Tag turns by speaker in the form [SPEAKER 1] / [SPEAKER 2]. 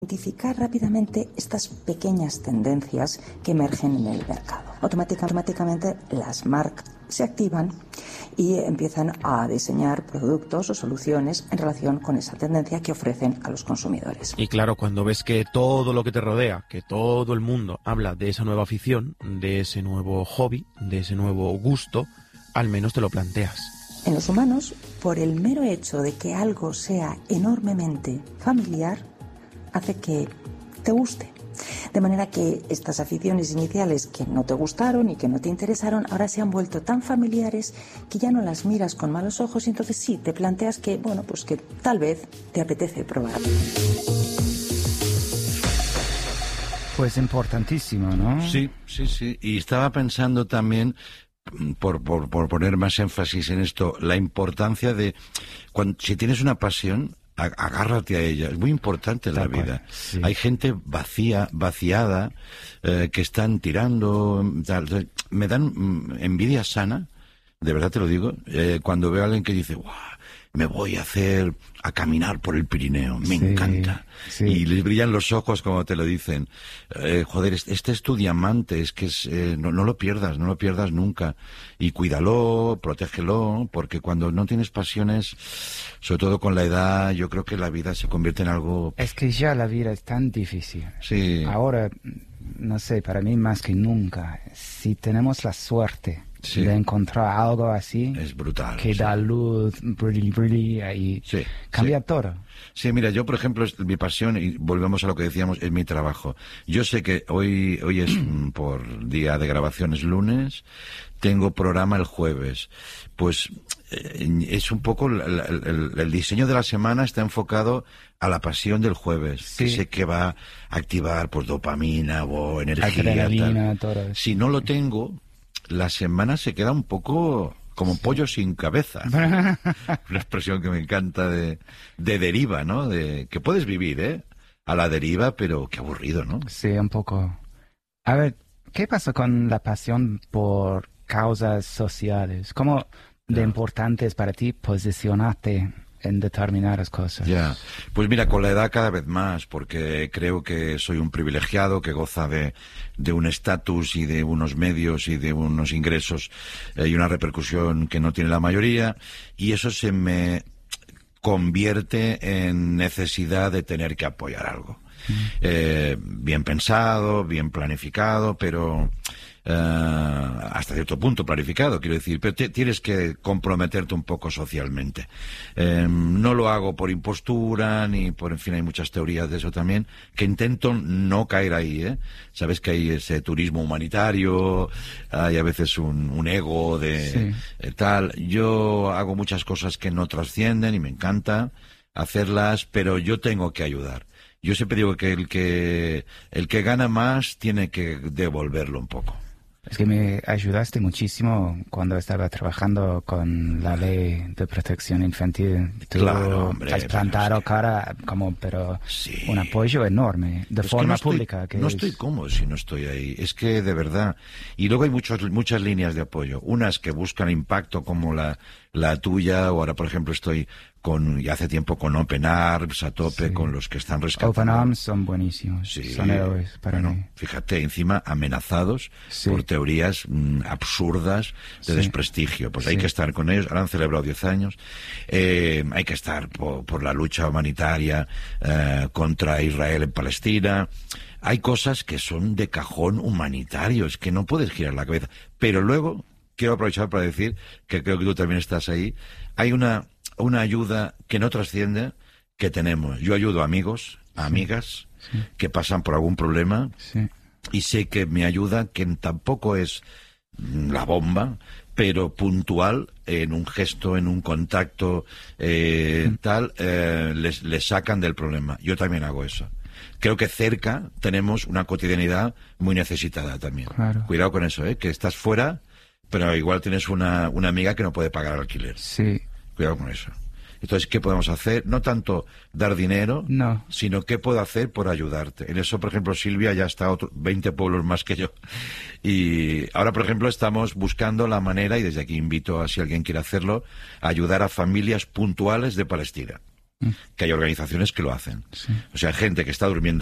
[SPEAKER 1] Identificar rápidamente estas pequeñas tendencias que emergen en el mercado. Automáticamente las marcas se activan y empiezan a diseñar productos o soluciones en relación con esa tendencia que ofrecen a los consumidores.
[SPEAKER 2] Y claro, cuando ves que todo lo que te rodea, que todo el mundo habla de esa nueva afición, de ese nuevo hobby, de ese nuevo gusto, al menos te lo planteas.
[SPEAKER 1] En los humanos, por el mero hecho de que algo sea enormemente familiar, hace que te guste. De manera que estas aficiones iniciales que no te gustaron y que no te interesaron, ahora se han vuelto tan familiares que ya no las miras con malos ojos y entonces sí, te planteas que, bueno, pues que tal vez te apetece probar.
[SPEAKER 3] Pues importantísimo, ¿no?
[SPEAKER 4] Sí. Y estaba pensando también, por poner más énfasis en esto, la importancia de, si tienes una pasión, agárrate a ella, es muy importante en la vida. Sí. Hay gente vaciada, que están tirando, me dan envidia sana, de verdad te lo digo, cuando veo a alguien que dice, ¡guau! Me voy a caminar por el Pirineo, me encanta. Sí. Y les brillan los ojos como te lo dicen. Joder, este es tu diamante, es que no lo pierdas nunca. Y cuídalo, protégelo, porque cuando no tienes pasiones, sobre todo con la edad, yo creo que la vida se convierte en algo...
[SPEAKER 3] Es que ya la vida es tan difícil.
[SPEAKER 4] Sí.
[SPEAKER 3] Ahora, no sé, para mí más que nunca, si tenemos la suerte... Sí. De encontrar algo así,
[SPEAKER 4] es brutal,
[SPEAKER 3] que da luz, brilla y cambia todo.
[SPEAKER 4] Sí, mira, yo por ejemplo, mi pasión, y volvemos a lo que decíamos, es mi trabajo. Yo sé que hoy es por día de grabación, es lunes, tengo programa el jueves. Pues es un poco, el diseño de la semana está enfocado a la pasión del jueves, que sé que va a activar pues dopamina o energía.
[SPEAKER 3] Adrenalina, todo.
[SPEAKER 4] Si no lo tengo... La semana se queda un poco como pollo sin cabeza. Una expresión que me encanta de deriva, ¿no? De que puedes vivir, a la deriva, pero qué aburrido, ¿no?
[SPEAKER 3] Sí, un poco. A ver, ¿qué pasa con la pasión por causas sociales? ¿Cómo de importante es para ti posicionarte en determinadas cosas?
[SPEAKER 4] Ya, pues mira, con la edad cada vez más, porque creo que soy un privilegiado que goza de un estatus y de unos medios y de unos ingresos y una repercusión que no tiene la mayoría, y eso se me convierte en necesidad de tener que apoyar algo. Bien pensado, bien planificado, pero... hasta cierto punto planificado, quiero decir, pero tienes que comprometerte un poco socialmente. No lo hago por impostura, ni por, en fin, hay muchas teorías de eso también, que intento no caer ahí, Sabes que hay ese turismo humanitario, hay a veces un ego de tal. Yo hago muchas cosas que no trascienden y me encanta hacerlas, pero yo tengo que ayudar. Yo siempre digo que el que gana más tiene que devolverlo un poco.
[SPEAKER 3] Es que me ayudaste muchísimo cuando estaba trabajando con la ley de protección infantil. Tú
[SPEAKER 4] claro, hombre,
[SPEAKER 3] has plantado cara pero un apoyo enorme, de forma pública.
[SPEAKER 4] No estoy cómodo si no estoy ahí, es que de verdad. Y luego hay muchas líneas de apoyo, unas que buscan impacto como la tuya, o ahora por ejemplo estoy ya hace tiempo con Open Arms a tope, con los que están rescatando.
[SPEAKER 3] Open Arms son buenísimos, son héroes para mí.
[SPEAKER 4] Fíjate, encima amenazados por teorías absurdas de desprestigio. Pues hay que estar con ellos, ahora han celebrado 10 años, hay que estar por la lucha humanitaria contra Israel en Palestina. Hay cosas que son de cajón humanitario, es que no puedes girar la cabeza. Pero luego, quiero aprovechar para decir, que creo que tú también estás ahí, hay una ayuda que no trasciende que tenemos. Yo ayudo a amigos, a amigas que pasan por algún problema y sé que mi ayuda, que tampoco es la bomba, pero puntual, en un gesto, en un contacto, les sacan del problema. Yo también hago eso. Creo que cerca tenemos una cotidianidad muy necesitada también. Claro. Cuidado con eso, que estás fuera, pero igual tienes una amiga que no puede pagar alquiler.
[SPEAKER 3] Sí.
[SPEAKER 4] Cuidado con eso. Entonces, ¿qué podemos hacer? No tanto dar dinero, sino qué puedo hacer por ayudarte. En eso, por ejemplo, Silvia ya está 20 pueblos más que yo. Y ahora, por ejemplo, estamos buscando la manera, y desde aquí invito a si alguien quiere hacerlo, a ayudar a familias puntuales de Palestina. que hay organizaciones que lo hacen.
[SPEAKER 3] Sí.
[SPEAKER 4] O sea, gente que está durmiendo